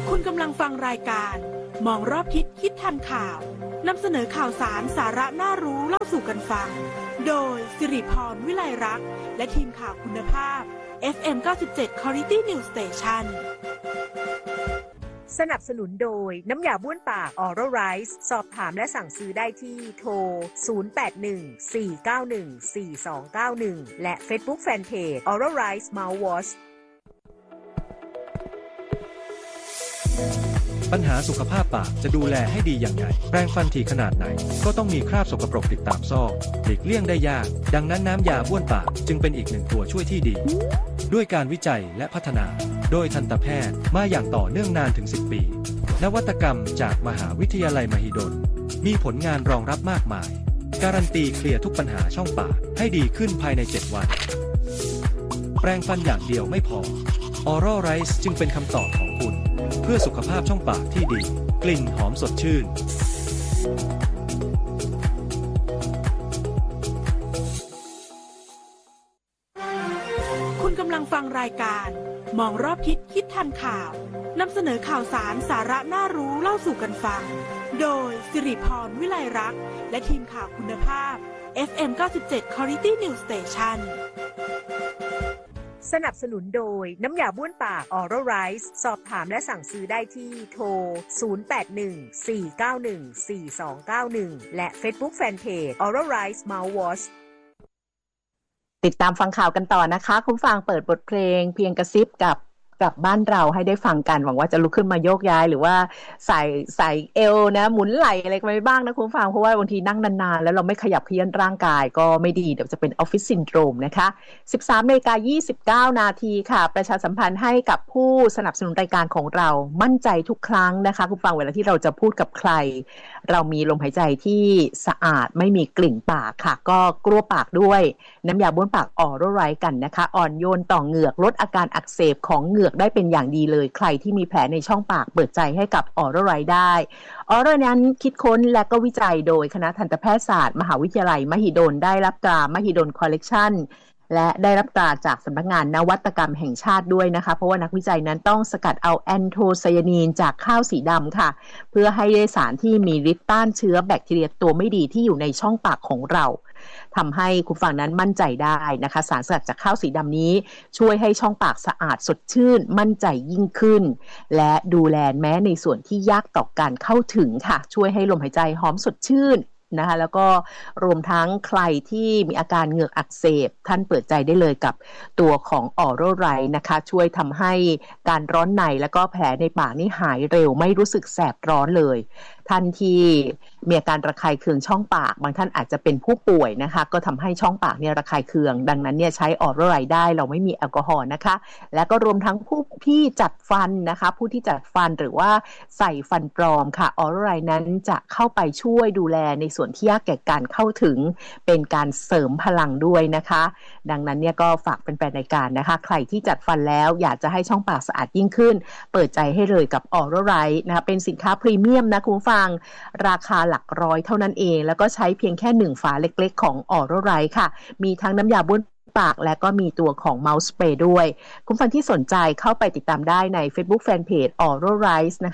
คุณกำลังฟังรายการมองรอบทิศคิดทันข่าวนำเสนอข่าวสารสาระน่ารู้เล่าสู่กันฟังโดยสิริพรวิไลรักษ์และทีมข่าวคุณภาพ FM 97 Quality News Station สนับสนุนโดยน้ำยาบ้วนปาก Oral Rice สอบถามและสั่งซื้อได้ที่โทร 0814914291 และ Facebook Fanpage Oral Rice Mouthwash ปัญหาสุขภาพปากจะดูแลให้ดีอย่างไรแปรงฟันถี่ขนาดไหนก็ต้องมีคราบสกปรกติดตามซอกหลีกเลี่ยงได้ยากดังนั้นน้ำยาบ้วนปากจึงเป็นอีกหนึ่งตัวช่วยที่ดีด้วยการวิจัยและพัฒนาโดยทันตแพทย์มาอย่างต่อเนื่องนานถึง10 ปีนวัตกรรมจากมหาวิทยาลัยมหิดลมีผลงานรองรับมากมายการันตีเคลียร์ทุกปัญหาช่องปากให้ดีขึ้นภายใน7 วันแปรงฟันอย่างเดียวไม่พอ Oral Rice จึงเป็นคำตอบของคุณเพื่อสุขภาพช่องปากที่ดีกลิ่นหอมสดชื่นคุณกำลังฟังรายการมองรอบทิศคิดทันข่าวนำเสนอข่าวสารสาระน่ารู้เล่าสู่กันฟังโดยสิริพรวิไลรักษ์และทีมข่าวคุณภาพ FM 97 Quality News Station สนับสนุนโดยน้ำยาบ้วนปาก Oral Rice สอบถามและสั่งซื้อได้ที่โทร 0814914291 และ Facebook Fanpage Oral Rice Mouthwash ติดตามฟังข่าวกันต่อนะคะคุณฟังเปิดบทเพลงเพียงกระซิบกับบ้านเราให้ได้ฟังกันหวังว่าจะลุกขึ้นมาโยกย้ายหรือว่าใส่เอวนะหมุนไหล่อะไรกันไปบ้างนะคุณฟังเพราะว่าบางทีนั่งนานๆแล้วเราไม่ขยับเขยื้อนร่างกายก็ไม่ดีเดี๋ยวจะเป็นออฟฟิศซินโดรมนะคะ 13:29 นาทีค่ะประชาสัมพันธ์ให้กับผู้สนับสนุนรายการของเรามั่นใจทุกครั้งนะคะคุณฟังเวลาที่เราจะพูดกับใครเรามีลมหายใจที่สะอาดไม่มีกลิ่นปากค่ะก็กลัวปากด้วยน้ำยาบ้วนปากOral Riceกันนะคะอ่อนโยนต่อเหงือกลดอาการอักเสบของเหงือกได้เป็นอย่างดีเลยใครที่มีแผลในช่องปากเปิดใจให้กับOral Riceได้Oral นั้นคิดค้นและก็วิจัยโดยคณะทันตแพทยศาสตร์มหาวิทยาลัยมหิดลได้รับตรามหิดลคอลเลกชันและได้รับตราจากสำนักงานนวัตกรรมแห่งชาติด้วยนะคะเพราะว่านักวิจัยนั้นต้องสกัดเอาแอนโทไซยานีนจากข้าวสีดำค่ะเพื่อให้ได้สารที่มีฤทธิ์ต้านเชื้อแบคทีเรียตัวไม่ดีที่อยู่ในช่องปากของเราทำให้คุณฟังนั้นมั่นใจได้นะคะสารสกัดจากข้าวสีดำนี้ช่วยให้ช่องปากสะอาดสดชื่นมั่นใจยิ่งขึ้นและดูแลแม้ในส่วนที่ยากต่อการเข้าถึงค่ะช่วยให้ลมหายใจหอมสดชื่นนะคะแล้วก็รวมทั้งใครที่มีอาการเหงือกอักเสบท่านเปิดใจได้เลยกับตัวของOral Riceนะคะช่วยทำให้การร้อนในแล้วก็แผลในปากนี่หายเร็วไม่รู้สึกแสบร้อนเลยท่านที่มีอาการระคายเคืองช่องปากบางท่านอาจจะเป็นผู้ป่วยนะคะก็ทำให้ช่องปากเนี่ยระคายเคืองดังนั้นเนี่ยใช้Oral Riceได้เราไม่มีแอลกอฮอล์นะคะและก็รวมทั้งผู้ที่จัดฟันนะคะผู้ที่จัดฟันหรือว่าใส่ฟันปลอมค่ะOral Riceนั้นจะเข้าไปช่วยดูแลในส่วนที่ยากแก่การเข้าถึงเป็นการเสริมพลังด้วยนะคะดังนั้นเนี่ยก็ฝากเป็นแฟนรายการนะคะใครที่จัดฟันแล้วอยากจะให้ช่องปากสะอาดยิ่งขึ้นเปิดใจให้เลยกับOral Riceนะคะเป็นสินค้าพรีเมียมนะคุณฟังราคาหลักร้อยเท่านั้นเองแล้วก็ใช้เพียงแค่1ฝาเล็กๆของOral Riceค่ะมีทั้งน้ำยาบ้วนปากและก็มีตัวของ Mouth Spray ด้วยคุณฟังที่สนใจเข้าไปติดตามได้ใน Facebook Fanpage Oral Rice นะคะ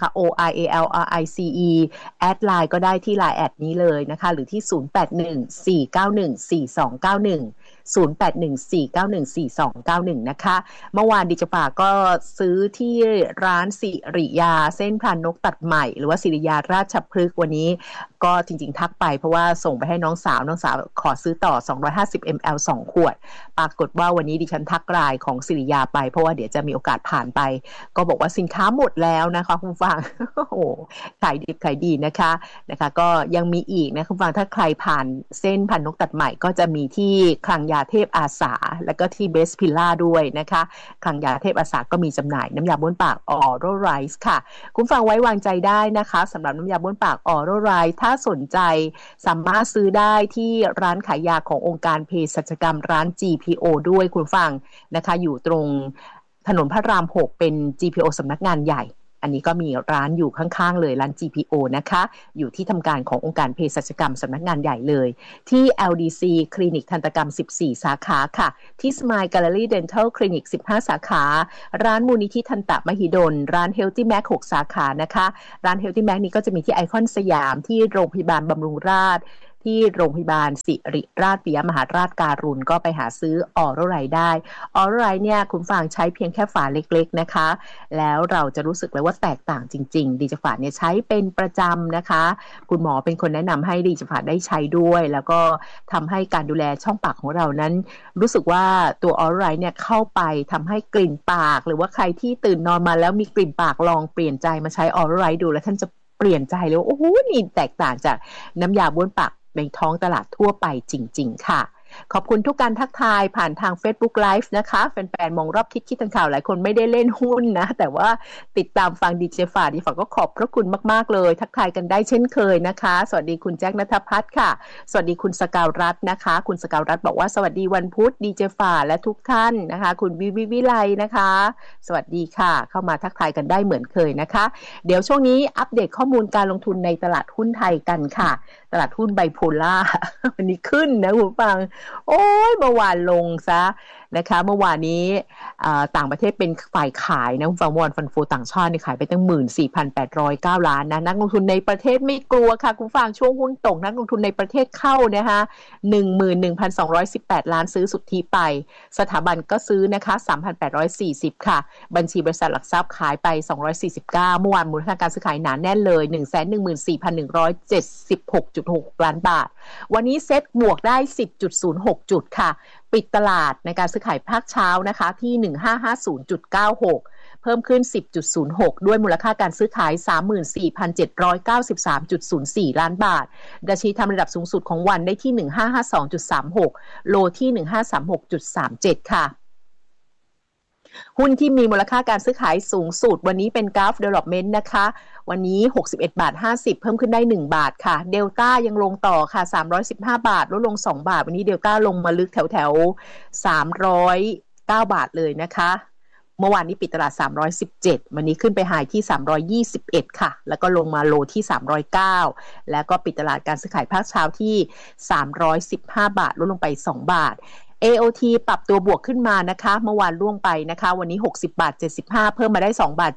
ORALRICE แอดไลน์ก็ได้ที่ LINE แอดนี้เลยนะคะหรือที่0814914291 0814914291 นะคะเมื่อวานดิจปาก็ซื้อที่ร้านสิริยาเส้นพรานนกตัดใหม่หรือว่าสิริยาราชพฤกษ์วันนี้ก็จริงๆทักไปเพราะว่าส่งไปให้น้องสาวขอซื้อต่อ250 ml 2 ขวดปรากฏว่าวันนี้ดิฉันทักไลน์ของสิริยาไปเพราะว่าเดี๋ยวจะมีโอกาสผ่านไปก็บอกว่าสินค้าหมดแล้วนะคะคุณฟัง โอ้โหขายดีนะคะก็ยังมีอีกนะคุณฟังถ้าใครผ่านเส้นพรานนกตัดใหม่ก็จะมีที่คลังยาเทพอาสาแล้วก็ที่เบสพิลล่าด้วยนะคะคลังยาเทพอาสาก็มีจำหน่ายน้ำยาบ้วนปาก Oral Rice ค่ะคุณฟังไว้วางใจได้นะคะสำหรับน้ำยาบ้วนปาก Oral Rice ถ้าสนใจสามารถซื้อได้ที่ร้านขายยาขององค์การเภสัชกรรมร้าน GPO ด้วยคุณฟังนะคะอยู่ตรงถนนพระราม6เป็น GPO สำนักงานใหญ่อันนี้ก็มีร้านอยู่ข้างๆเลยร้าน GPO นะคะอยู่ที่ทำการขององค์การเภสัชกรรมสำนักงานใหญ่เลยที่ LDC คลินิกทันตกรรม14สาขาค่ะที่ Smile Gallery Dental Clinic 15สาขาร้านมูลนิธิทันตมหิดลร้าน Healthy Mac 6สาขานะคะร้าน Healthy Mac นี้ก็จะมีที่ไอคอนสยามที่โรงพยาบาลบำรุงราษฎร์ที่โรงพยาบาลศิริราชปิยมหาราชการุณก็ไปหาซื้อออโรไรได้ออโรไรเนี่ยคุณฟังใช้เพียงแค่ฝาเล็กๆนะคะแล้วเราจะรู้สึกเลยว่าแตกต่างจริงๆดีจฝาเนี่ยใช้เป็นประจำนะคะคุณหมอเป็นคนแนะนำให้ดีจฝาได้ใช้ด้วยแล้วก็ทำให้การดูแลช่องปากของเรานั้นรู้สึกว่าตัวออโรไรเนี่ยเข้าไปทำให้กลิ่นปากหรือว่าใครที่ตื่นนอนมาแล้วมีกลิ่นปากลองเปลี่ยนใจมาใช้ออโรไรดูแล้วท่านจะเปลี่ยนใจเลยโอ้โหนี่แตกต่างจากน้ำยาบ้วนปากในท้องตลาดทั่วไปจริงๆค่ะขอบคุณทุกการทักทายผ่านทาง Facebook Live นะคะแฟนๆมองรอบคิดทันข่าวหลายคนไม่ได้เล่นหุ้นนะแต่ว่าติดตามฟังดีเจฝาดีฝาก็ขอบพระคุณมากๆเลยทักทายกันได้เช่นเคยนะคะสวัสดีคุณแจ็คณัฐพัฒน์ค่ะสวัสดีคุณสกาวรัตน์นะคะคุณสกาวรัตน์บอกว่าสวัสดีวันพุธดีเจฝาและทุกท่านนะคะคุณวิไลนะคะสวัสดีค่ะเข้ามาทักทายกันได้เหมือนเคยนะคะเดี๋ยวช่วงนี้อัปเดตข้อมูลการลงทุนในตลาดหุ้นไทยกันค่ะตลาดหุ้นไบโพล่าวันนี้ขึ้นนะคุณฟังโอ้ยเมื่อวานลงซะนะคะเมื่อวานนี้ต่างประเทศเป็นฝ่ายขายนะคุณฟังเมื่อวานฟันโฟต่างชาตินี่ขายไปตั้ง 14,809 ล้านนะนักลงทุนในประเทศไม่กลัวค่ะคุณฟังช่วงหุ้นตกนักลงทุนในประเทศเข้านะคะ 11,218 ล้านซื้อสุทธิไปสถาบันก็ซื้อนะคะ 3,840 ค่ะบัญชีบริษัทหลักทรัพย์ขายไป249เมื่อวานมูลค่าการซื้อขายหนาแน่นเลย 114,176.6 ล้านบาทวันนี้เซ็ตบวกได้ 10.06 จุดค่ะปิดตลาดในการซื้อขายภาคเช้านะคะที่ 1550.96 เพิ่มขึ้น 10.06 ด้วยมูลค่าการซื้อขาย 34,793.04 ล้านบาทดัชนีทำระดับสูงสุดของวันได้ที่ 1552.36 โลที่ 1536.37 ค่ะหุ้นที่มีมูลค่าการซื้อขายสูงสุดวันนี้เป็น Gulf Development นะคะวันนี้ 61.50 เพิ่มขึ้นได้1บาทค่ะเดลต้ายังลงต่อค่ะ315บาทลดลง2บาทวันนี้เดลต้าลงมาลึกแถว309บาทเลยนะคะเมื่อวานนี้ปิดตลาด317วันนี้ขึ้นไปไฮที่321ค่ะแล้วก็ลงมาโลที่309แล้วก็ปิดตลาดการซื้อขายภาคเช้าที่315บาทลดลงไป2บาทAOT ปรับตัวบวกขึ้นมานะคะเมื่อวานล่วงไปนะคะวันนี้60.75เพิ่มมาได้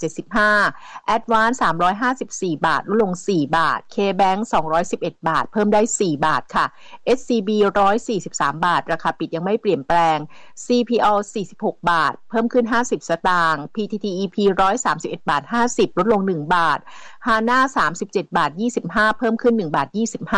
2.75 Advance 354บาทลดลง4บาท KBank 211บาทเพิ่มได้4บาทค่ะ SCB 143บาทราคาปิดยังไม่เปลี่ยนแปลง CPO 46บาทเพิ่มขึ้น50สตางค์ PTTEP 131บาท50ลดลง1บาท HANA 37บาท25เพิ่มขึ้น1บาท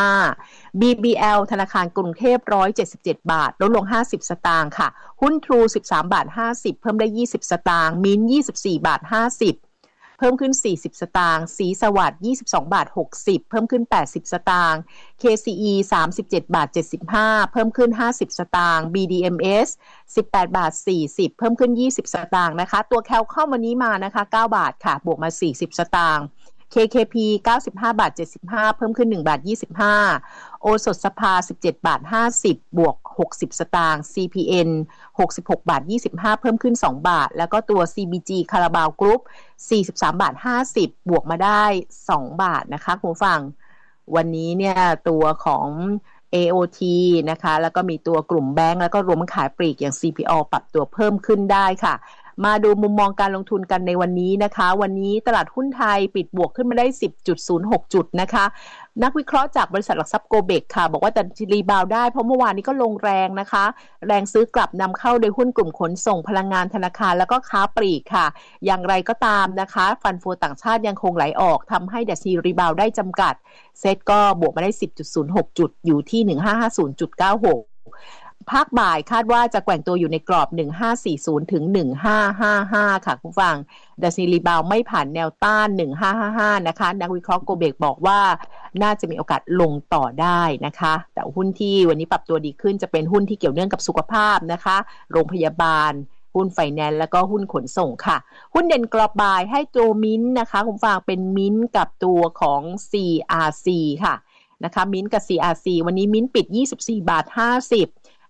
25 BBL ธนาคารกรุงเทพ177บาทลดลง50สตางค์ค่ะหุ้น True 13บาท50เพิ่มได้20สตางค์ Mint 24บาท50เพิ่มขึ้น40สตางค์ศรีสวัสดิ์22บาท60เพิ่มขึ้น80สตางค์ KCE 37บาท75เพิ่มขึ้น50สตางค์ BDMs 18บาท40เพิ่มขึ้น20สตางค์นะคะตัวแคลเข้าวันนี้มานะคะ9บาทค่ะบวกมา40สตางค์KKP 95บาท75เพิ่มขึ้น1บาท25โอสถสภา17บาท50บวก60สตางค์ CPN 66บาท25เพิ่มขึ้น2บาทแล้วก็ตัว CBG คาราบาวกรุ๊ป43บาท50บวกมาได้2บาทนะคะคุณผู้ฟังวันนี้เนี่ยตัวของ AOT นะคะแล้วก็มีตัวกลุ่มแบงก์แล้วก็รวมขายปลีกอย่าง CPO ปรับตัวเพิ่มขึ้นได้ค่ะมาดูมุมมองการลงทุนกันในวันนี้นะคะวันนี้ตลาดหุ้นไทยปิดบวกขึ้นมาได้ 10.06 จุดนะคะนักวิเคราะห์จากบริษัทหลักทรัพย์โกเบกค่ะบอกว่าจะรีบาวได้เพราะเมื่อวานนี้ก็ลงแรงนะคะแรงซื้อกลับนำเข้าโดยหุ้นกลุ่มขนส่งพลังงานธนาคารแล้วก็ค้าปลีกค่ะอย่างไรก็ตามนะคะฟันโฟต่างชาติยังคงไหลออกทำให้ดัชนีรีบาวได้จำกัดเซ็ตก็บวกมาได้ 10.06 จุดอยู่ที่ 1550.96ภาคบ่ายคาดว่าจะแกว่งตัวอยู่ในกรอบ1540ถึง1555ค่ะคุณฟังดัชนีรีบาวไม่ผ่านแนวต้าน1555นะคะนักวิเคราะห์โกเบกบอกว่าน่าจะมีโอกาสลงต่อได้นะคะแต่หุ้นที่วันนี้ปรับตัวดีขึ้นจะเป็นหุ้นที่เกี่ยวเนื่องกับสุขภาพนะคะโรงพยาบาลหุ้นไฟแนนซ์แล้วก็หุ้นขนส่งค่ะหุ้นเด่นกรอบบ่ายให้ตัวมิ้นท์นะคะคุณฟังเป็นมิ้นท์กับตัวของ CRC ค่ะนะคะมิ้นท์กับ CRC วันนี้มิ้นท์ปิด24บาท50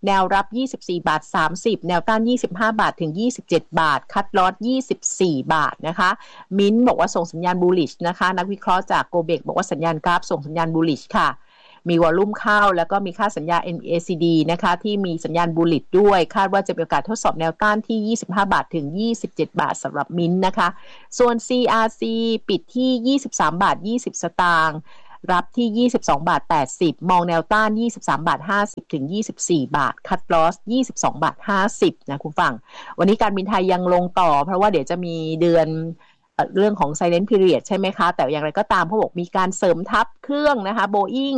แนวรับ24บาท30แนวต้าน25บาทถึง27บาทคัทลอส24บาทนะคะมิ้นบอกว่าส่งสัญญาณ bullish นะคะนักวิเคราะห์จากโกเบกบอกว่าสัญญาณกราฟส่งสัญญาณ bullish ค่ะมีวอลลุ่มเข้าแล้วก็มีค่าสัญญา MACD นะคะที่มีสัญญาณ bullish ด้วยคาดว่าจะมีโอกาสทดสอบแนวต้านที่25บาทถึง27บาทสำหรับมิ้นนะคะส่วน CRC ปิดที่23บาท20สตางค์รับที่22บาท80มองแนวต้าน23บาท50ถึง24บาทคัทลอส22บาท50นะคุณฟังวันนี้การบินไทยยังลงต่อเพราะว่าเดี๋ยวจะมีเดือนเรื่องของ Silent Period ใช่ไหมคะแต่อย่างไรก็ตามเขาบอกมีการเสริมทัพเครื่องนะคะ Boeing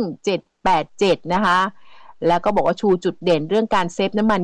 787นะคะแล้วก็บอกว่าชูจุดเด่นเรื่องการเซฟน้ำมัน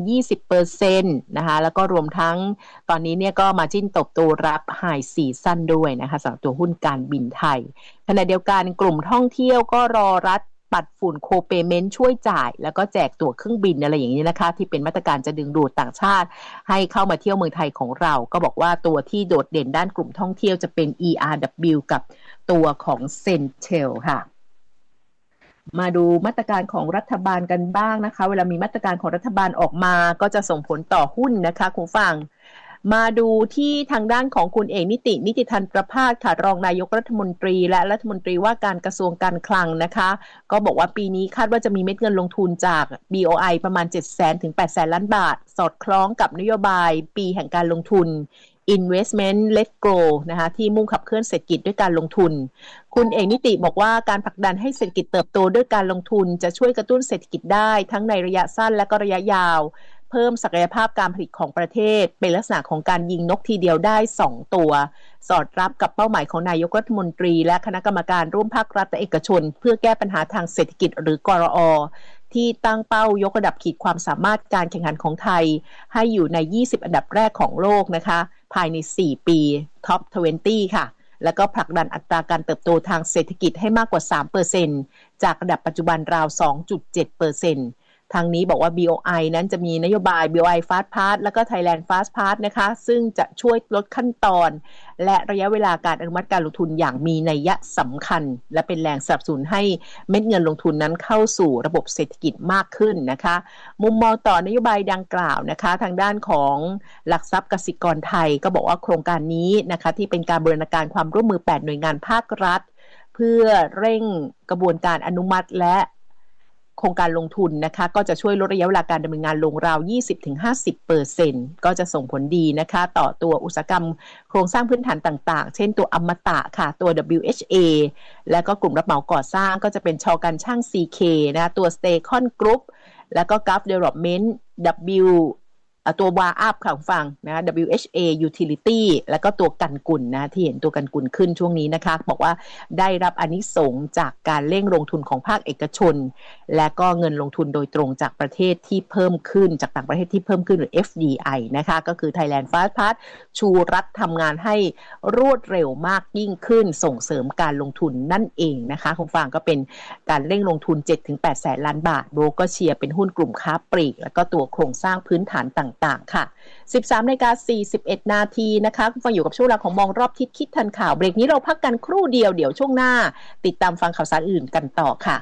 20% นะคะแล้วก็รวมทั้งตอนนี้เนี่ยก็มาจิ้นตบตัวรับไฮซีซั่นด้วยนะคะสำหรับตัวหุ้นการบินไทยขณะเดียวกันกลุ่มท่องเที่ยวก็รอรัฐปัดฝุ่นโคเปเมนต์ช่วยจ่ายแล้วก็แจกตั๋วเครื่องบินอะไรอย่างนี้นะคะที่เป็นมาตรการจะดึงดูดต่างชาติให้เข้ามาเที่ยวเมืองไทยของเราก็บอกว่าตัวที่โดดเด่นด้านกลุ่มท่องเที่ยวจะเป็น ERW กับตัวของ Centel ค่ะมาดูมาตรการของรัฐบาลกันบ้างนะคะเวลามีมาตรการของรัฐบาลออกมาก็จะส่งผลต่อหุ้นนะคะคุณฟังมาดูที่ทางด้านของคุณเอกนิติธรประภาสค่ะรองนายกรัฐมนตรีและรัฐมนตรีว่าการกระทรวงการคลังนะคะก็บอกว่าปีนี้คาดว่าจะมีเม็ดเงินลงทุนจาก BOI ประมาณ 700,000 ถึง 800,000 ล้านบาทสอดคล้องกับนโยบายปีแห่งการลงทุน Investment Led Growth นะคะที่มุ่งขับเคลื่อนเศรษฐกิจด้วยการลงทุนคุณเอกนิติบอกว่าการผลักดันให้เศรษฐกิจเติบโตด้วยการลงทุนจะช่วยกระตุ้นเศรษฐกิจได้ทั้งในระยะสั้นและก็ระยะยาวเพิ่มศักยภาพการผลิตของประเทศเป็นลักษณะของการยิงนกทีเดียวได้2ตัวสอดรับกับเป้าหมายของนายกรัฐมนตรีและคณะกรรมการร่วมภาครัฐและเอกชนเพื่อแก้ปัญหาทางเศรษฐกิจหรือกรอที่ตั้งเป้ายกระดับขีดความสามารถการแข่งขันของไทยให้อยู่ใน20อันดับแรกของโลกนะคะภายใน4ปี Top 20 ค่ะแล้วก็ผลักดันอัตราการเติบโตทางเศรษฐกิจให้มากกว่า 3% จากระดับปัจจุบันราว 2.7%ทางนี้บอกว่า BOI นั้นจะมีนโยบาย BOI Fast Pass แล้วก็ Thailand Fast Pass นะคะซึ่งจะช่วยลดขั้นตอนและระยะเวลาการอนุมัติการลงทุนอย่างมีนัยสำคัญและเป็นแรงสนับสนุนให้เม็ดเงินลงทุนนั้นเข้าสู่ระบบเศรษฐกิจมากขึ้นนะคะมุมมองต่อนโยบายดังกล่าวนะคะทางด้านของหลักทรัพย์กสิกรไทยก็บอกว่าโครงการนี้นะคะที่เป็นการบูรณาการความร่วมมือ8หน่วยงานภาครัฐเพื่อเร่งกระบวนการอนุมัติและโครงการลงทุนนะคะก็จะช่วยลดระยะเวลาการดำเนินงานลงราว 20-50% ก็จะส่งผลดีนะคะต่อตัวอุตสาหกรรมโครงสร้างพื้นฐานต่างๆเช่นตัวอมตะค่ะตัว WHA และก็กลุ่มรับเหมาก่อสร้างก็จะเป็นชอการช่าง CK นะตัว Stacon Group แล้วก็ Gulf Developmentตัว War Up ค่ะฟังนะ WHA Utility แล้วก็ตัวกันกุลนะที่เห็นตัวกันกุลขึ้นช่วงนี้นะคะบอกว่าได้รับอานิสงส์จากการเร่งลงทุนของภาคเอกชนและก็เงินลงทุนโดยตรงจากประเทศที่เพิ่มขึ้นจากต่างประเทศที่เพิ่มขึ้นหรือ FDI นะคะก็คือ Thailand Fast Pass ชูรัฐทำงานให้รวดเร็วมากยิ่งขึ้นส่งเสริมการลงทุนนั่นเองนะคะคุณฟังก็เป็นการเร่งลงทุน 7-8 แสนล้านบาทโบก็เชียร์เป็นหุ้นกลุ่มค้าปลีกแล้วก็ตัวโครงสร้างพื้นฐานต่างๆค่ะ 13:41 นาทีนะคะคุณฟังอยู่กับช่วงเวลาของมองรอบทิศคิดทันข่าวเบรกนี้เราพักกันครู่เดียวเดี๋ยวช่วงหน้าติดตามฟังข่าวสารอื่นกันต่อค่ะ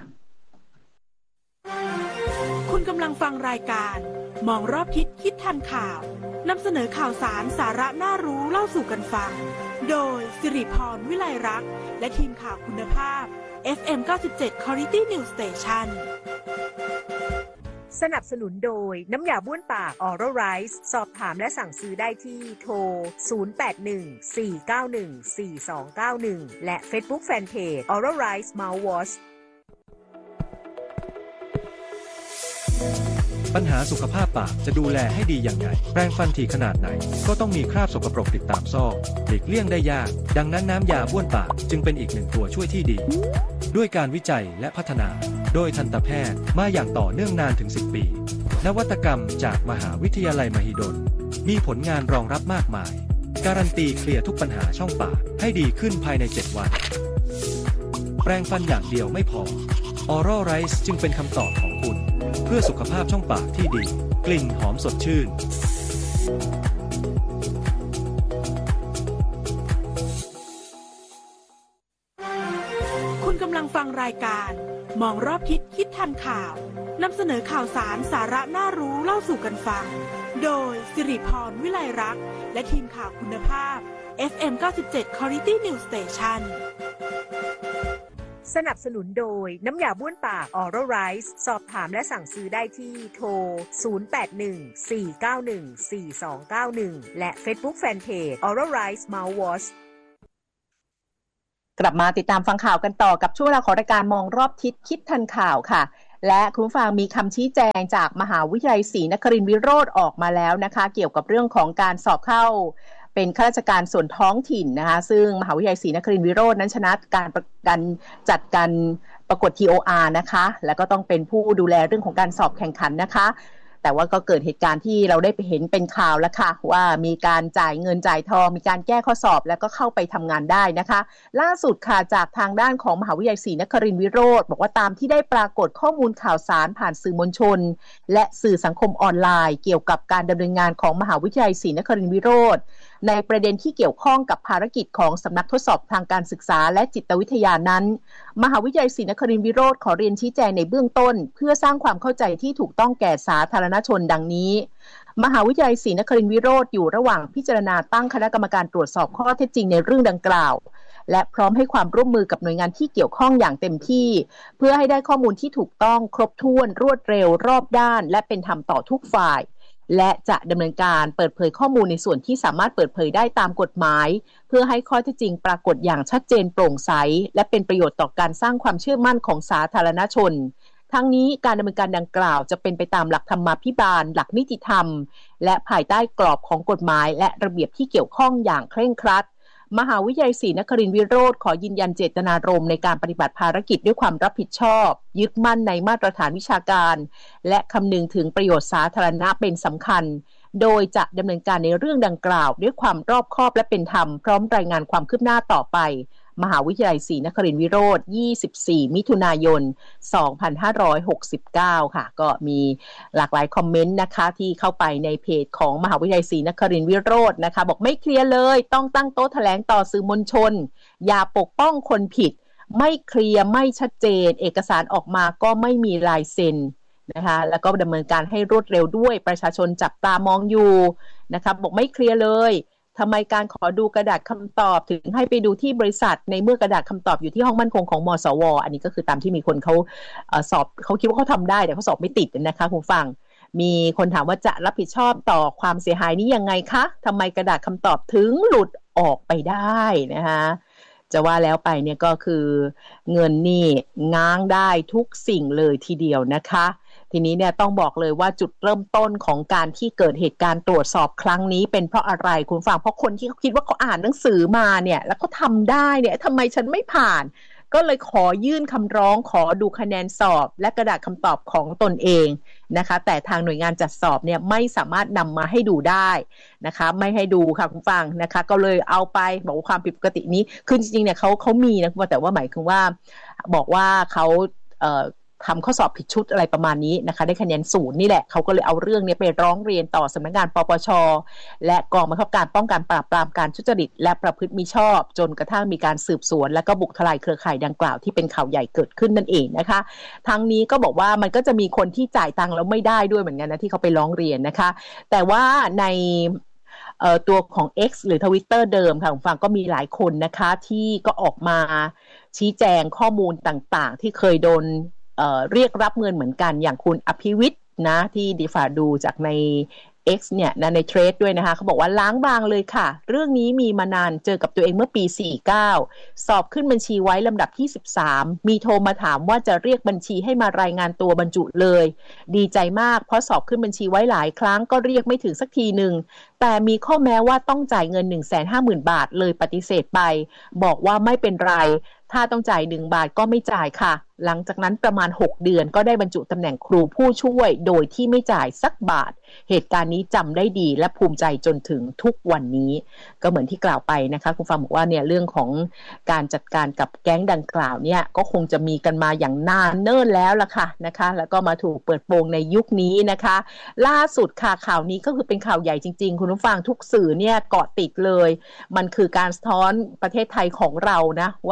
คุณกำลังฟังรายการมองรอบทิศคิดทันข่าวนำเสนอข่าวสารสาระน่ารู้เล่าสู่กันฟังโดยสิริพรวิไลรักษ์และทีมข่าวคุณภาพ FM 97 Quality News Station สนับสนุนโดยน้ำยาบ้วนปาก Oral Rice สอบถามและสั่งซื้อได้ที่โทร 0814914291 และ Facebook Fanpage Oral Rice Mouthwash ปัญหาสุขภาพปากจะดูแลให้ดีอย่างไรแปรงฟันถี่ขนาดไหนก็ต้องมีคราบสกปรกติดตามซอกหลีกเลี่ยงได้ยากดังนั้นน้ำยาบ้วนปากจึงเป็นอีกหนึ่งตัวช่วยที่ดีด้วยการวิจัยและพัฒนาโดยทันตแพทย์มาอย่างต่อเนื่องนานถึง10 ปีนวัตกรรมจากมหาวิทยาลัยมหิดลมีผลงานรองรับมากมายการันตีเคลียร์ทุกปัญหาช่องปากให้ดีขึ้นภายใน7 วันแปรงฟันอย่างเดียวไม่พอ Oral Rice จึงเป็นคำตอบของคุณเพื่อสุขภาพช่องปากที่ดีกลิ่นหอมสดชื่นคุณกำลังฟังรายการมองรอบทิศคิดทันข่าวนำเสนอข่าวสารสาระน่ารู้เล่าสู่กันฟังโดยสิริพรวิไลรักษ์และทีมข่าวคุณภาพ FM 97 Quality News Station สนับสนุนโดยน้ำยาบ้วนปาก Oral Rice สอบถามและสั่งซื้อได้ที่โทร 0814914291 และ Facebook Fanpage Oral Rice Mouthwash กลับมาติดตามฟังข่าวกันต่อกับช่วงเวลาของรายการมองรอบทิศคิดทันข่าวค่ะและคุณผู้ฟังมีคำชี้แจงจากมหาวิทยาลัยศรีนครินทรวิโรธออกมาแล้วนะคะเกี่ยวกับเรื่องของการสอบเข้าเป็นข้าราชการส่วนท้องถิ่นนะคะซึ่งมหาวิทยาลัยศรีนครินทรวิโรจน์นั้นชนะการจัดการประกวด TOR นะคะแล้วก็ต้องเป็นผู้ดูแลเรื่องของการสอบแข่งขันนะคะแต่ว่าก็เกิดเหตุการณ์ที่เราได้ไปเห็นเป็นข่าวแล้วค่ะว่ามีการจ่ายเงินจ่ายทองมีการแก้ข้อสอบแล้วก็เข้าไปทำงานได้นะคะล่าสุดค่ะจากทางด้านของมหาวิทยาลัยศรีนครินทรวิโรจน์บอกว่าตามที่ได้ปรากฏข้อมูลข่าวสารผ่านสื่อมวลชนและสื่อสังคมออนไลน์เกี่ยวกับการดำเนินงานของมหาวิทยาลัยศรีนครินทรวิโรจน์ในประเด็นที่เกี่ยวข้องกับภารกิจของสำนักทดสอบทางการศึกษาและจิตวิทยานั้นมหาวิทยาลัยศรีนครินทรวิโรจน์ขอเรียนชี้แจงในเบื้องต้นเพื่อสร้างความเข้าใจที่ถูกต้องแก่สาธารณชนดังนี้มหาวิทยาลัยศรีนครินทรวิโรจน์อยู่ระหว่างพิจารณาตั้งคณะกรรมการตรวจสอบข้อเท็จจริงในเรื่องดังกล่าวและพร้อมให้ความร่วมมือกับหน่วยงานที่เกี่ยวข้องอย่างเต็มที่เพื่อให้ได้ข้อมูลที่ถูกต้องครบถ้วนรวดเร็วรอบด้านและเป็นธรรมต่อทุกฝ่ายและจะดำเนินการเปิดเผยข้อมูลในส่วนที่สามารถเปิดเผยได้ตามกฎหมายเพื่อให้ข้อเท็จจริงปรากฏอย่างชัดเจนโปร่งใสและเป็นประโยชน์ต่อการสร้างความเชื่อมั่นของสาธารณชนทั้งนี้การดำเนินการดังกล่าวจะเป็นไปตามหลักธรรมาภิบาลหลักนิติธรรมและภายใต้กรอบของกฎหมายและระเบียบที่เกี่ยวข้องอย่างเคร่งครัดมหาวิทยาลัยศรีนครินทรวิโรจน์ขอยืนยันเจตนารมณ์ในการปฏิบัติภารกิจด้วยความรับผิดชอบยึดมั่นในมาตรฐานวิชาการและคำนึงถึงประโยชน์สาธารณะเป็นสำคัญโดยจะดำเนินการในเรื่องดังกล่าวด้วยความรอบคอบและเป็นธรรมพร้อมรายงานความคืบหน้าต่อไปมหาวิทยาลัยศรีนครินทรวิโรจน์24มิถุนายน2569ค่ะก็มีหลากหลายคอมเมนต์นะคะที่เข้าไปในเพจของมหาวิทยาลัยศรีนครินทรวิโรจน์นะคะบอกไม่เคลียร์เลยต้องตั้งโต๊ะแถลงต่อสื่อมวลชนอย่าปกป้องคนผิดไม่เคลียร์ไม่ชัดเจนเอกสารออกมาก็ไม่มีลายเซ็นนะคะแล้วก็ดำเนินการให้รวดเร็วด้วยประชาชนจับตามองอยู่นะคะบอกไม่เคลียร์เลยทำไมการขอดูกระดาษคำตอบถึงให้ไปดูที่บริษัทในเมื่อกระดาษคำตอบอยู่ที่ห้องมั่นคงของมสว.อันนี้ก็คือตามที่มีคนเขาสอบเขาคิดว่าเขาทำได้แต่เขาสอบไม่ติดนะคะคุณฟังมีคนถามว่าจะรับผิดชอบต่อความเสียหายนี้ยังไงคะทำไมกระดาษคำตอบถึงหลุดออกไปได้นะคะจะว่าแล้วไปเนี่ยก็คือเงินนี่ง้างได้ทุกสิ่งเลยทีเดียวนะคะทีนี้เนี่ยต้องบอกเลยว่าจุดเริ่มต้นของการที่เกิดเหตุการณ์ตรวจสอบครั้งนี้เป็นเพราะอะไรคุณฟังเพราะคนที่เขาคิดว่าเขาอ่านหนังสือมาเนี่ยแล้วก็ทำได้เนี่ยทำไมฉันไม่ผ่านก็เลยขอยื่นคำร้องขอดูคะแนนสอบและกระดาษคำตอบของตนเองนะคะแต่ทางหน่วยงานจัดสอบเนี่ยไม่สามารถนำมาให้ดูได้นะคะไม่ให้ดูค่ะคุณฟังนะคะก็เลยเอาไปบอกว่าความผิดปกตินี้คือจริงๆเนี่ยเขามีนะแต่ว่าหมายถึงว่าบอกว่าเขาทำข้อสอบผิดชุดอะไรประมาณนี้นะคะได้คะแนน0นี่แหละเขาก็เลยเอาเรื่องนี้ไปร้องเรียนต่อสำนักงานปปช.และกองบังคับการป้องกันปราบปรามการทุจริตและประพฤติมิชอบจนกระทั่งมีการสืบสวนและก็บุกทลายเครือข่ายดังกล่าวที่เป็นข่าวใหญ่เกิดขึ้นนั่นเองนะคะทางนี้ก็บอกว่ามันก็จะมีคนที่จ่ายตังค์แล้วไม่ได้ด้วยเหมือนกันนะที่เขาไปร้องเรียนนะคะแต่ว่าในตัวของ X หรือ Twitter เดิมค่ะฟังก็มีหลายคนนะคะที่ก็ออกมาชี้แจงข้อมูลต่างๆที่เคยโดนเรียกรับเงินเหมือนกันอย่างคุณอภิวิทย์นะที่ดิฟาดูจากใน X เนี่ยในเทรดด้วยนะคะเขาบอกว่าล้างบางเลยค่ะเรื่องนี้มีมานานเจอกับตัวเองเมื่อปี49สอบขึ้นบัญชีไว้ลำดับที่13มีโทรมาถามว่าจะเรียกบัญชีให้มารายงานตัวบรรจุเลยดีใจมากเพราะสอบขึ้นบัญชีไว้หลายครั้งก็เรียกไม่ถึงสักทีหนึ่งแต่มีข้อแม้ว่าต้องจ่ายเงิน 150,000 บาทเลยปฏิเสธไปบอกว่าไม่เป็นไรถ้าต้องจ่าย1 บาทก็ไม่จ่ายค่ะหลังจากนั้นประมาณ6เดือนก็ได้บรรจุตำแหน่งครูผู้ช่วยโดยที่ไม่จ่ายสักบาทเหตุการณ์นี้จำได้ดีและภูมิใจจนถึงทุกวันนี้ก็เหมือนที่กล่าวไปนะคะคุณฟังบอกว่าเนี่ยเรื่องของการจัดการกับแก๊งดังกล่าวเนี่ยก็คงจะมีกันมาอย่างนานเนิ่นแล้วล่ะค่ะนะคะแล้วก็มาถูกเปิดโปงในยุคนี้นะคะล่าสุดค่ะข่าวนี้ก็คือเป็นข่าวใหญ่จริงๆคุณผู้ฟังทุกสื่อเนี่ยเกาะติดเลยมันคือการสะท้อนประเทศไทยของเรานะว่าเราเนี่ย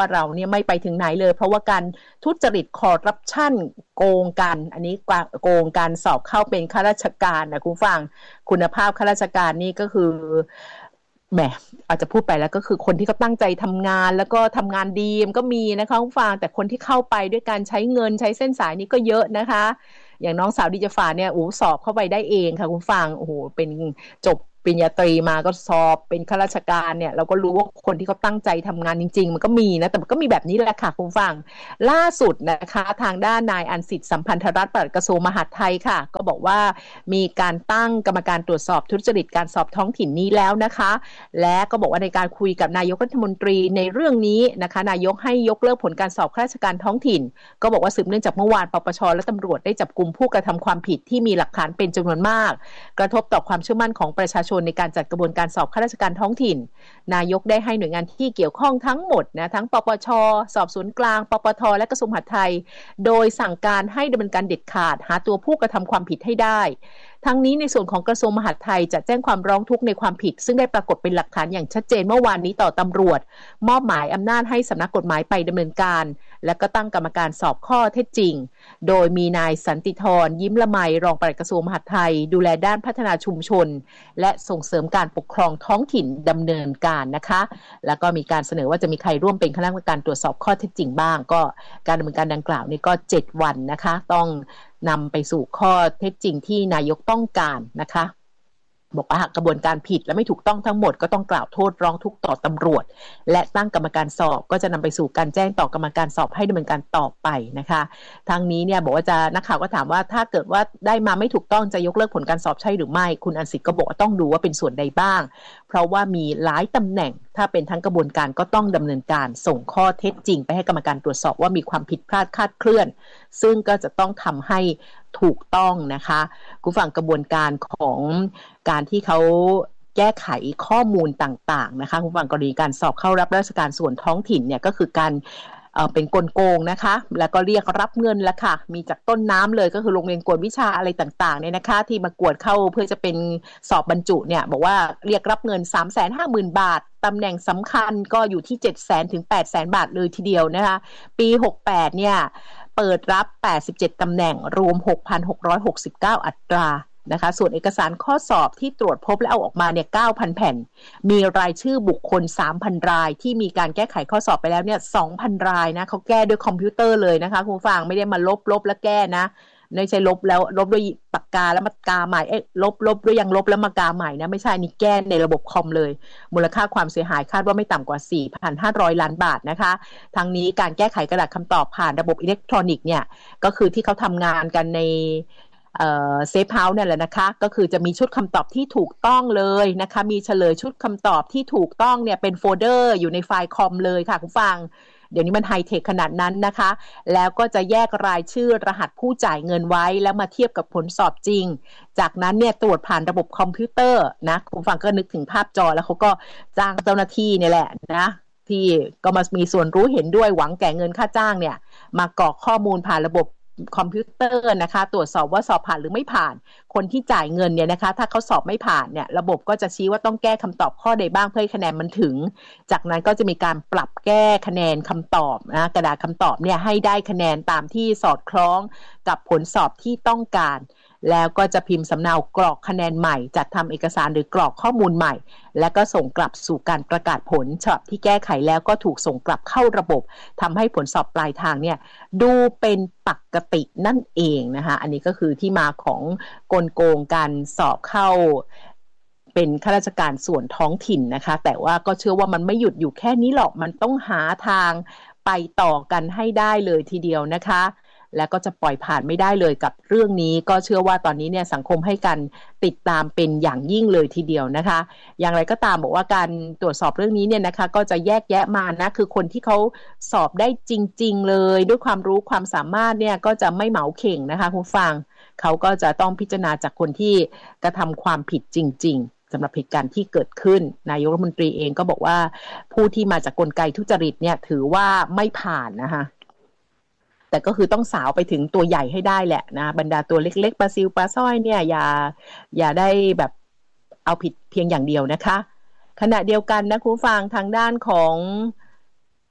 เนี่ยไม่ไปถึงไหนเลยเพราะว่าการทุจริตคอร์รัปชันโกงกันอันนี้โกงการสอบเข้าเป็นข้าราชการนะคุณฟังคุณภาพข้าราชการนี่ก็คือแหมอาจจะพูดไปแล้วก็คือคนที่เขาตั้งใจทำงานแล้วก็ทำงานดีมันก็มีนะคะคุณฟังแต่คนที่เข้าไปด้วยการใช้เงินใช้เส้นสายนี้ก็เยอะนะคะอย่างน้องสาวดิจฟาเนี่ยสอบเข้าไปได้เองค่ะคุณฟังโอ้โหเป็นจบปริญญาตรีมาก็สอบเป็นข้าราชการเนี่ยเราก็รู้ว่าคนที่เขาตั้งใจทำงานจริงๆมันก็มีนะแต่มันก็มีแบบนี้แหละค่ะคุณฟังล่าสุดนะคะทางด้านนายอันสิทธิ์สัมพันธรัตน์ปลัดกระทรวงมหาดไทยค่ะก็บอกว่ามีการตั้งกรรมการตรวจสอบทุจริตการสอบท้องถิ่นนี้แล้วนะคะและก็บอกว่าในการคุยกับนายกรัฐมนตรีในเรื่องนี้นะคะนายกให้ยกเลิกผลการสอบข้าราชการท้องถิ่นก็บอกว่าสืบเนื่องจากเมื่อวานปปชและตำรวจได้จับกุมผู้กระทำความผิดที่มีหลักฐานเป็นจำนวนมากกระทบต่อความเชื่อมั่นของประชาชนในการจัดกระบวนการสอบข้าราชการท้องถิ่นนายกได้ให้หน่วยงานที่เกี่ยวข้องทั้งหมดนะทั้งปปชสอบสวนกลางปปทและกระทรวงมหาดไทยโดยสั่งการให้ดำเนินการเด็ดขาดหาตัวผู้กระทำความผิดให้ได้ทั้งนี้ในส่วนของกระทรวงมหาดไทยจะแจ้งความร้องทุกข์ในความผิดซึ่งได้ปรากฏเป็นหลักฐานอย่างชัดเจนเมื่อวานนี้ต่อตำรวจมอบหมายอำนาจให้สำนักกฎหมายไปดำเนินการและก็ตั้งกรรมการสอบข้อเท็จจริงโดยมีนายสันติธรยิ้มละไมรองปลัดกระทรวงมหาดไทยดูแลด้านพัฒนาชุมชนและส่งเสริมการปกครองท้องถิ่นดำเนินการนะคะแล้วก็มีการเสนอว่าจะมีใครร่วมเป็นคณะกรรมการตรวจสอบข้อเท็จจริงบ้างก็การดำเนินการดังกล่าวนี่ก็7วันนะคะต้องนำไปสู่ข้อเท็จจริงที่นายกต้องการนะคะบอกว่ากระบวนการผิดและไม่ถูกต้องทั้งหมดก็ต้องกล่าวโทษร้องทุกข์ต่อตำรวจและตั้งกรรมการสอบก็จะนำไปสู่การแจ้งต่อกรรมการสอบให้ดำเนินการต่อไปนะคะทางนี้เนี่ยบอกว่าจะนักข่าวก็ถามว่าถ้าเกิดว่าได้มาไม่ถูกต้องจะยกเลิกผลการสอบใช่หรือไม่คุณอันสิทธิ์ก็บอกว่าต้องดูว่าเป็นส่วนใดบ้างเพราะว่ามีหลายตำแหน่งถ้าเป็นทั้งกระบวนการก็ต้องดำเนินการส่งข้อเท็จจริงไปให้กรรมการตรวจสอบว่ามีความผิดพลาดคลาดเคลื่อนซึ่งก็จะต้องทำให้ถูกต้องนะคะคุณฟังกระบวนการของการที่เขาแก้ไขข้อมูลต่างๆนะคะคุณฟังกรณีการสอบเข้ารับราชการส่วนท้องถิ่นเนี่ยก็คือการเป็นกลโกงนะคะแล้วก็เรียกรับเงินแล้วค่ะมีจากต้นน้ำเลยก็คือโรงเรียนกวดวิชาอะไรต่างๆเนี่ยนะคะที่มากวดเข้าเพื่อจะเป็นสอบบรรจุเนี่ยบอกว่าเรียกรับเงิน 350,000 บาทตำแหน่งสำคัญก็อยู่ที่ 700,000 ถึง 800,000 บาทเลยทีเดียวนะคะปี68เนี่ยเปิดรับ87ตำแหน่งรวม 6,669 อัตรานะคะส่วนเอกสารข้อสอบที่ตรวจพบและเอาออกมาเนี่ย 9,000 แผ่นมีรายชื่อบุคคล 3,000 รายที่มีการแก้ไขข้อสอบไปแล้วเนี่ย 2,000 รายนะเขาแก้ด้วยคอมพิวเตอร์เลยนะคะคุณผู้ฟังไม่ได้มาลบแล้วแก้นะไม่ใช่ลบแล้วลบด้วยปากกาแล้วมากาใหม่ลบด้วยยังลบแล้วมากาใหม่นะไม่ใช่นี่แก้ในระบบคอมเลยมูลค่าความเสียหายคาดว่าไม่ต่ำกว่า 4,500 ล้านบาทนะคะทั้งนี้การแก้ไขกระดาษคำตอบผ่านระบบอิเล็กทรอนิกส์เนี่ยก็คือที่เขาทำงานกันในเซฟเฮาส์เนี่ยแหละนะคะก็คือจะมีชุดคำตอบที่ถูกต้องเลยนะคะมีเฉลยชุดคำตอบที่ถูกต้องเนี่ยเป็นโฟลเดอร์อยู่ในไฟล์คอมเลยค่ะคุณฟังเดี๋ยวนี้มันไฮเทคขนาดนั้นนะคะแล้วก็จะแยกรายชื่อรหัสผู้จ่ายเงินไว้แล้วมาเทียบกับผลสอบจริงจากนั้นเนี่ยตรวจผ่านระบบคอมพิวเตอร์นะคุณฟังก็นึกถึงภาพจอแล้วเขาก็จ้างเจ้าหน้าที่เนี่ยแหละนะที่ก็มามีส่วนรู้เห็นด้วยหวังแก่เงินค่าจ้างเนี่ยมากรอกข้อมูลผ่านระบบคอมพิวเตอร์นะคะตรวจสอบว่าสอบผ่านหรือไม่ผ่านคนที่จ่ายเงินเนี่ยนะคะถ้าเขาสอบไม่ผ่านเนี่ยระบบก็จะชี้ว่าต้องแก้คำตอบข้อใดบ้างเพื่อให้คะแนนมันถึงจากนั้นก็จะมีการปรับแก้คะแนนคำตอบนะกระดาษคำตอบเนี่ยให้ได้คะแนนตามที่สอดคล้องกับผลสอบที่ต้องการแล้วก็จะพิมพ์สำเนากรอกคะแนนใหม่จัดทำเอกสารหรือกรอกข้อมูลใหม่และก็ส่งกลับสู่การประกาศผลฉบับที่แก้ไขแล้วก็ถูกส่งกลับเข้าระบบทำให้ผลสอบปลายทางเนี่ยดูเป็นปกตินั่นเองนะคะอันนี้ก็คือที่มาของกลโกงการสอบเข้าเป็นข้าราชการส่วนท้องถิ่นนะคะแต่ว่าก็เชื่อว่ามันไม่หยุดอยู่แค่นี้หรอกมันต้องหาทางไปต่อกันให้ได้เลยทีเดียวนะคะและก็จะปล่อยผ่านไม่ได้เลยกับเรื่องนี้ก็เชื่อว่าตอนนี้เนี่ยสังคมให้การติดตามเป็นอย่างยิ่งเลยทีเดียวนะคะอย่างไรก็ตามบอกว่าการตรวจสอบเรื่องนี้เนี่ยนะคะก็จะแยกแยะมานะคือคนที่เขาสอบได้จริงๆเลยด้วยความรู้ความสามารถเนี่ยก็จะไม่เหมาเข่งนะคะคุณฟังเขาก็จะต้องพิจารณาจากคนที่กระทำความผิดจริงๆสำหรับเหตุการณ์ที่เกิดขึ้นนายกรัฐมนตรีเองก็บอกว่าผู้ที่มาจากกลไกทุจริตเนี่ยถือว่าไม่ผ่านนะคะแต่ก็คือต้องสาวไปถึงตัวใหญ่ให้ได้แหละนะบรรดาตัวเล็กๆปลาซิวปลาสร้อยเนี่ยอย่าได้แบบเอาผิดเพียงอย่างเดียวนะคะขณะเดียวกันนะคุณฟังทางด้านของ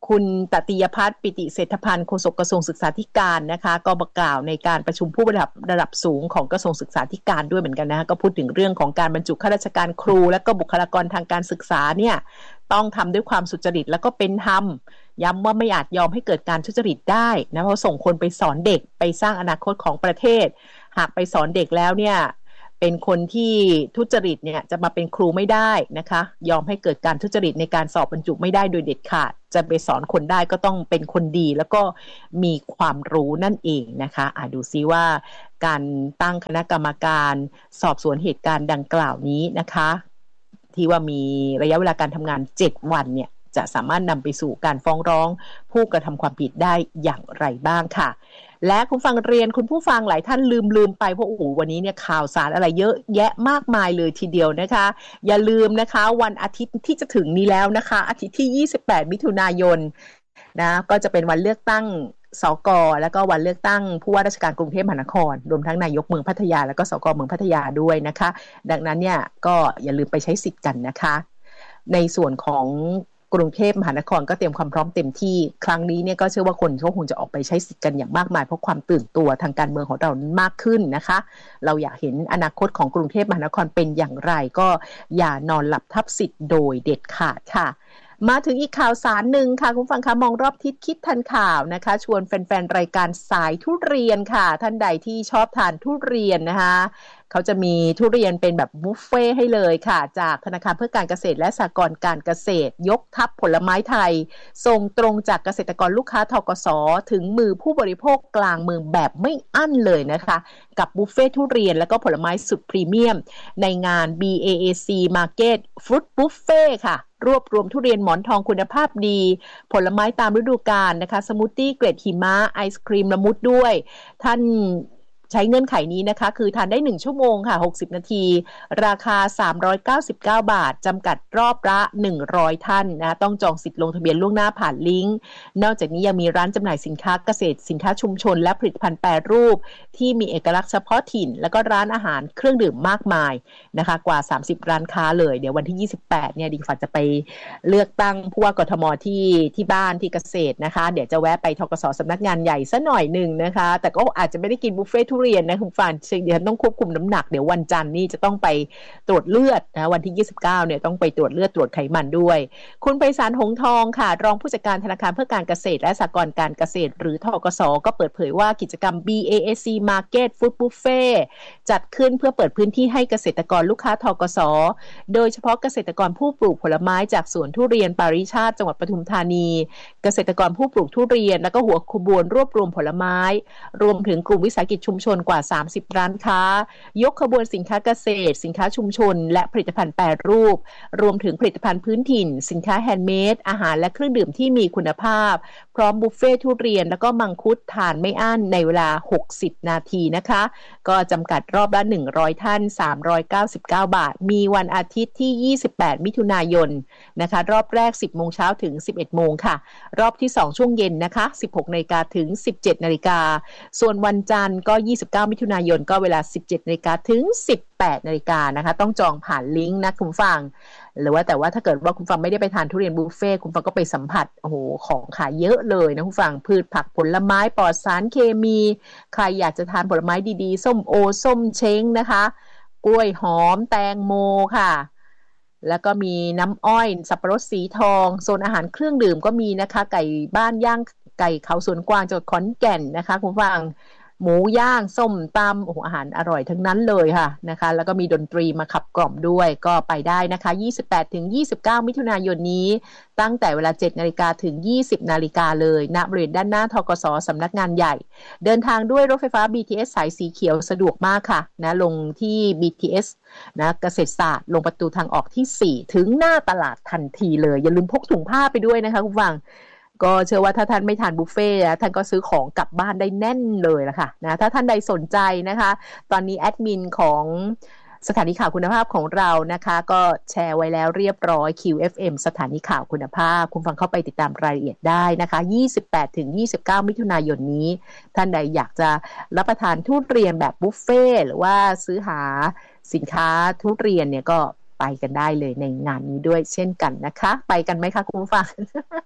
คุณตติยพัฒน์ปิติเศรษฐพันธ์โฆษกกระทรวงศึกษาธิการนะคะก็บอกกล่าวในการประชุมผู้บริหารระดับสูงของกระทรวงศึกษาธิการด้วยเหมือนกันนะคะก็พูดถึงเรื่องของการบรรจุข้าราชการครูและก็บุคลากรทางการศึกษาเนี่ยต้องทำด้วยความสุจริตแล้วก็เป็นธรรมย้ำว่าไม่อาจยอมให้เกิดการทุจริตได้นะเพราะส่งคนไปสอนเด็กไปสร้างอนาคตของประเทศหากไปสอนเด็กแล้วเนี่ยเป็นคนที่ทุจริตเนี่ยจะมาเป็นครูไม่ได้นะคะยอมให้เกิดการทุจริตในการสอบบรรจุไม่ได้โดยเด็ดขาดจะไปสอนคนได้ก็ต้องเป็นคนดีแล้วก็มีความรู้นั่นเองนะคะดูซิว่าการตั้งคณะกรรมการสอบสวนเหตุการณ์ดังกล่าวนี้นะคะที่ว่ามีระยะเวลาการทำงาน7วันเนี่ยจะสามารถนำไปสู่การฟ้องร้องผู้กระทำความผิดได้อย่างไรบ้างค่ะและคุณฟังเรียนคุณผู้ฟังหลายท่านลืมไปเพราะวันนี้เนี่ยข่าวสารอะไรเยอะแยะมากมายเลยทีเดียวนะคะอย่าลืมนะคะวันอาทิตย์ที่จะถึงนี้แล้วนะคะอาทิตย์ที่28มิถุนายนนะก็จะเป็นวันเลือกตั้งสก.แล้วก็วันเลือกตั้งผู้ว่าราชการกรุงเทพมหานครรวมทั้งนายกเมืองพัทยาแล้วก็สก.เมืองพัทยาด้วยนะคะดังนั้นเนี่ยก็อย่าลืมไปใช้สิทธิ์กันนะคะในส่วนของกรุงเทพมหานครก็เตรียมความพร้อมเต็มที่ครั้งนี้เนี่ยก็เชื่อว่าคนก็คงจะออกไปใช้สิทธิ์กันอย่างมากมายเพราะความตื่นตัวทางการเมืองของเรามากขึ้นนะคะเราอยากเห็นอนาคตของกรุงเทพมหานครเป็นอย่างไรก็อย่านอนหลับทับสิทธิ์โดยเด็ดขาดค่ะมาถึงอีกข่าวสารหนึ่งค่ะคุณฟังคะมองรอบทิศคิดทันข่าวนะคะชวนแฟนๆรายการสายทุเรียนค่ะท่านใดที่ชอบทานทุเรียนนะคะเขาจะมีทุเรียนเป็นแบบบุฟเฟ่ให้เลยค่ะจากธนาคารเพื่อการเกษตรและสหกรณ์การเกษตรยกทัพผลไม้ไทยส่งตรงจากเกษตรกรลูกค้าธกส.ถึงมือผู้บริโภคกลางเมืองแบบไม่อั้นเลยนะคะกับบุฟเฟ่ทุเรียนและก็ผลไม้สุดพรีเมียมในงาน BAAC Market Fruit Buffet ค่ะรวบรวมทุเรียนหมอนทองคุณภาพดีผลไม้ตามฤดูกาลนะคะสมูทตี้เกรดหิมะไอศครีมละมุดด้วยท่านใช้เงื่อนไขนี้นะคะคือทานได้1ชั่วโมงค่ะ60นาทีราคา399บาทจำกัดรอบละ100ท่านนะต้องจองสิทธิ์ลงทะเบียนล่วงหน้าผ่านลิงก์นอกจากนี้ยังมีร้านจำหน่ายสินค้าเกษตรสินค้าชุมชนและผลิตภัณฑ์แปรรูปที่มีเอกลักษณ์เฉพาะถิ่นแล้วก็ร้านอาหารเครื่องดื่มมากมายนะคะกว่า30ร้านค้าเลยเดี๋ยววันที่28เนี่ยดิฉันจะไปเลือกตั้งผู้ว่ากทมที่บ้านที่เกษตรนะคะเดี๋ยวจะแวะไปธกส.สำนักงานใหญ่ซะหน่อยนึงนะคะแต่ก็อาจจะไม่ได้กินบุฟเฟ่ทุเรียนนะคุณฟันเดี๋ยวต้องควบคุมน้ำหนักเดี๋ยววันจันทร์นี่จะต้องไปตรวจเลือดนะวันที่29เนี่ยต้องไปตรวจเลือดตรวจไขมันด้วยคุณไพศาลหงทองค่ะรองผู้จัดการธนาคารเพื่อการเกษตรและสหกรณ์การเกษตรหรือธกส.ก็เปิดเผยว่ากิจกรรม BAAC Market Food Buffet จัดขึ้นเพื่อเปิดพื้นที่ให้เกษตรกรลูกค้าธกส.โดยเฉพาะเกษตรกรผู้ปลูกผลไม้จากสวนทุเรียนปาริชาติจังหวัดปทุมธานีเกษตรกรผู้ปลูกทุเรียนแล้วก็หัวขบวนรวบรวมผลไม้รวมถึงกลุ่มวิสาหกิจชุมชนกว่า30ร้านค้ายกขบวนสินค้าเกษตรสินค้าชุมชนและผลิตภัณฑ์แปรรูปรวมถึงผลิตภัณฑ์พื้นถิ่นสินค้าแฮนด์เมดอาหารและเครื่องดื่มที่มีคุณภาพพร้อมบุฟเฟ่ทุเรียนแล้วก็มังคุดทานไม่อั้นในเวลา60นาทีนะคะก็จำกัดรอบละ100ท่าน399บาทมีวันอาทิตย์ที่28มิถุนายนนะคะรอบแรก 10:00 นถึง 11:00 นค่ะรอบที่2ช่วงเย็นนะคะ 16:00 นถึง 17:00 นส่วนวันจันทร์ก็29มิถุนายนก็เวลา 17:00 นถึง 18:00 นนะคะต้องจองผ่านลิงก์นะคุณฟังหรือว่าแต่ว่าถ้าเกิดว่าคุณฟังไม่ได้ไปทานทุเรียนบุฟเฟ่คุณฟังก็ไปสัมผัสโอ้โหของขายเยอะเลยนะคุณฟังพืชผักผลไม้ปลอดสารเคมีใครอยากจะทานผลไม้ดีๆส้มโอส้มเช้งนะคะกล้วยหอมแตงโมค่ะแล้วก็มีน้ำอ้อยสับปะรดสีทองโซนอาหารเครื่องดื่มก็มีนะคะไก่บ้านย่างไก่เขาสวนกวางจังหวัดขอนแก่นนะคะคุณฟังหมูย่างส้มตำโอ้โหอาหารอร่อยทั้งนั้นเลยค่ะนะคะแล้วก็มีดนตรีมาขับกล่อมด้วยก็ไปได้นะคะ28ถึง29มิถุนายนนี้ตั้งแต่เวลา 7:00 นถึง 20:00 นเลยณบริเวณด้านหน้าธกส.สำนักงานใหญ่เดินทางด้วยรถไฟฟ้า BTS สายสีเขียวสะดวกมากค่ะนะลงที่ BTS นะเกษตรศาสตร์ลงประตูทางออกที่4ถึงหน้าตลาดทันทีเลยอย่าลืมพกถุงผ้าไปด้วยนะคะคุณฟังก็เชื่อว่าถ้าท่านไม่ทานบุฟเฟ่ต์ท่านก็ซื้อของกลับบ้านได้แน่นเลยล่ะค่ะนะถ้าท่านใดสนใจนะคะตอนนี้แอดมินของสถานีข่าวคุณภาพของเรานะคะก็แชร์ไว้แล้วเรียบร้อย QFM สถานีข่าวคุณภาพคุณฟังเข้าไปติดตามรายละเอียดได้นะคะ28ถึง29มิถุนายนนี้ท่านใดอยากจะรับประทานทุเรียนแบบบุฟเฟ่ต์หรือว่าซื้อหาสินค้าทุเรียนเนี่ยก็ไปกันได้เลยในงานนี้ด้วยเช่นกันนะคะไปกันไหมคะคุณฟัง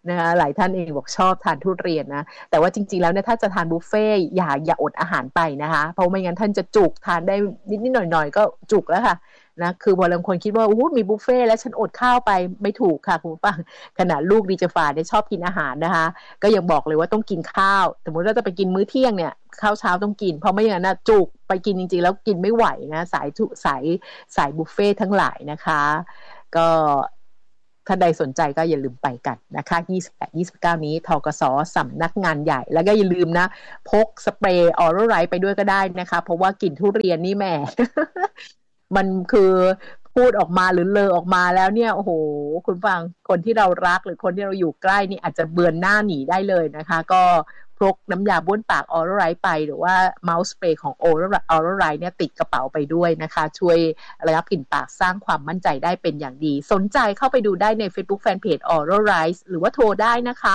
นะคะหลายท่านเองบอกชอบทานทุเรียนนะแต่ว่าจริงๆแล้วเนี่ยถ้าจะทานบุฟเฟ่อย่าอดอาหารไปนะคะเพราะไม่งั้นท่านจะจุกทานได้นิดๆหน่อยๆก็จุกแล้วค่ะนะคือบางคนคิดว่ามีบุฟเฟ่แล้วฉันอดข้าวไปไม่ถูกค่ะคุณผู้ฟังขณะลูกดิจฟาได้ชอบกินอาหารนะคะก็ยังบอกเลยว่าต้องกินข้าวสมมติเราจะไปกินมื้อเที่ยงเนี่ยข้าวเช้าต้องกินเพราะไม่อย่างนั้นนะจุกไปกินจริงๆแล้วกินไม่ไหวนะสายบุฟเฟ่ทั้งหลายนะคะก็ถ้าใดสนใจก็อย่าลืมไปกันนะคะ28-29นี้ธกส.สำนักงานใหญ่แล้วก็อย่าลืมนะพกสเปรย์ออโรไรท์ไปด้วยก็ได้นะคะเพราะว่ากลิ่นทุเรียนนี่แหม มันคือพูดออกมาหรือเลอออกมาแล้วเนี่ยโอ้โหคุณฟังคนที่เรารักหรือคนที่เราอยู่ใกล้นี่อาจจะเบือนหน้าหนีได้เลยนะคะก็พกน้ำยาบ้วนปากออโรไรท์ไปหรือว่าเมาส์สเปรย์ของออโรไรท์เนี่ยติดกระเป๋าไปด้วยนะคะช่วยระงับกลิ่นปากสร้างความมั่นใจได้เป็นอย่างดีสนใจเข้าไปดูได้ใน Facebook Fanpage Oral Rice หรือว่าโทรได้นะคะ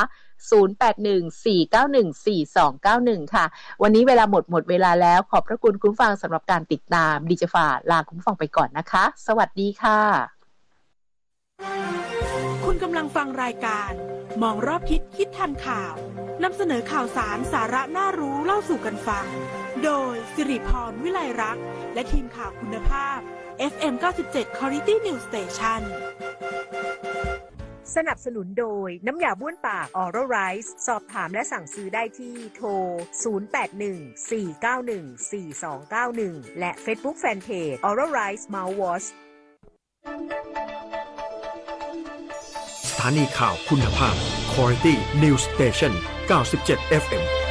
0814914291ค่ะวันนี้เวลาหมดเวลาแล้วขอบพระคุณคุณฟังสำหรับการติดตามดิจฟาลาคุณฟังไปก่อนนะคะสวัสดีค่ะคุณกำลังฟังรายการมองรอบทิศคิดทันข่าวนำเสนอข่าวสารสาระน่ารู้เล่าสู่กันฟังโดยสิริพรวิไลรักษ์และทีมข่าวคุณภาพ FM 97 Quality News Station สนับสนุนโดยน้ำยาบ้วนปาก Oral Rice สอบถามและสั่งซื้อได้ที่โทร 0814914291 และ Facebook Fanpage Oral Rice Mouthwash สถานีข่าวคุณภาพ Quality News Station 97 FM